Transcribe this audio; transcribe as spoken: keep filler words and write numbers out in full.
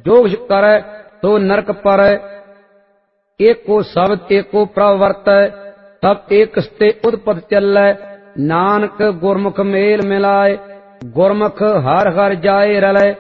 जोग करै तो नरक परै। एको शब्द एको प्रभ वर्तै, तब एक स्ते उदपत चलै। नानक गुरमुख मेल मिलाए, गुरमुख हर हर जाए रलै।